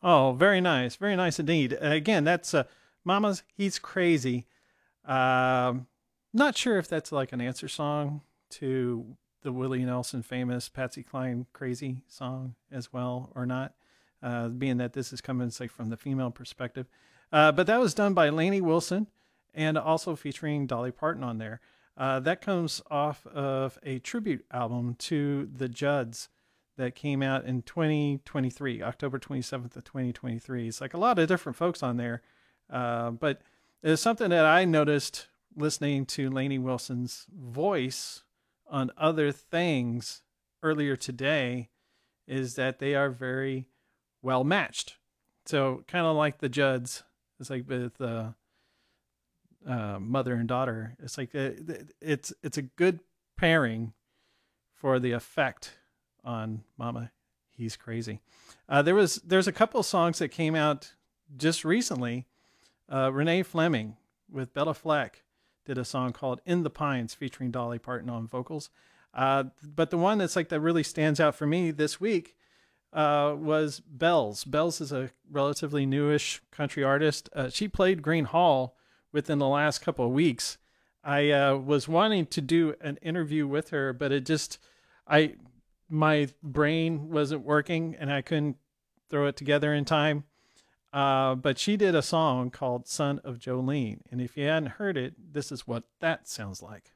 Oh, very nice indeed. Again, that's Mama's He's Crazy. Um, Not sure if that's like an answer song to the Willie Nelson famous Patsy Cline Crazy song as well or not, being that this is coming say, from the female perspective. But that was done by Lainey Wilson and also featuring Dolly Parton on there. That comes off of a tribute album to the Judds that came out in 2023, October 27th of 2023. It's like a lot of different folks on there. But it's something that I noticed listening to Lainey Wilson's voice on other things earlier today is that they are very well matched. So kind of like the Judds, it's like with mother and daughter. It's like it's a good pairing for the effect on Mama He's Crazy. There's a couple of songs that came out just recently. Renee Fleming with Bella Fleck did a song called "In the Pines" featuring Dolly Parton on vocals. But the one that's like that really stands out for me this week was Bells. Bells is a relatively newish country artist. She played Green Hall within the last couple of weeks. I was wanting to do an interview with her, but I my brain wasn't working and I couldn't throw it together in time. But she did a song called "Son of Jolene," and if you hadn't heard it, this is what that sounds like.